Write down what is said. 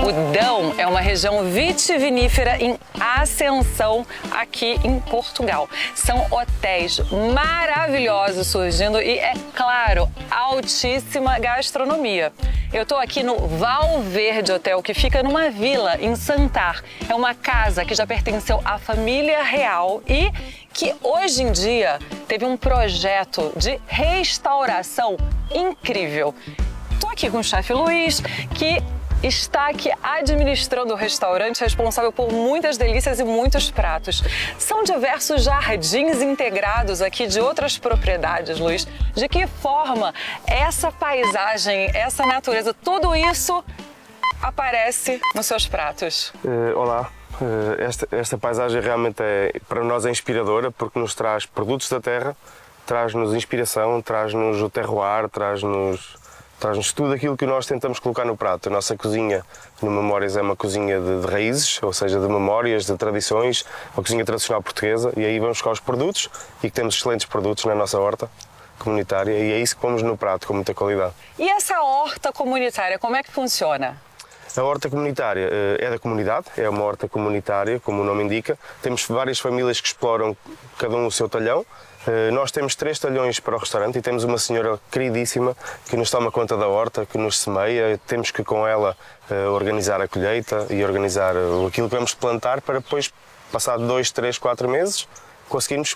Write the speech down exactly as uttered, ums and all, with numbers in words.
O Dão é uma região vitivinífera em ascensão aqui em Portugal. São hotéis maravilhosos surgindo e, é claro, altíssima gastronomia. Eu estou aqui no Valverde Hotel, que fica numa vila em Santar. É uma casa que já pertenceu à família real e que hoje em dia teve um projeto de restauração incrível. Estou aqui com o chefe Luiz, que está aqui administrando o restaurante, responsável por muitas delícias e muitos pratos. São diversos jardins integrados aqui de outras propriedades, Luiz. De que forma essa paisagem, essa natureza, tudo isso aparece nos seus pratos? Uh, olá, uh, esta, esta paisagem realmente é, para nós é inspiradora porque nos traz produtos da terra, traz-nos inspiração, traz-nos o terroir, traz-nos traz-nos tudo aquilo que nós tentamos colocar no prato. A nossa cozinha no Memórias é uma cozinha de, de raízes, ou seja, de memórias, de tradições, uma cozinha tradicional portuguesa, e aí vamos buscar os produtos e que temos excelentes produtos na nossa horta comunitária e é isso que pomos no prato com muita qualidade. E essa horta comunitária, como é que funciona? A horta comunitária é da comunidade, é uma horta comunitária, como o nome indica. Temos várias famílias que exploram cada um o seu talhão. Nós temos três talhões para o restaurante e temos uma senhora queridíssima que nos toma conta da horta, que nos semeia. Temos que com ela organizar a colheita e organizar aquilo que vamos plantar para depois, passado dois, três, quatro meses, conseguirmos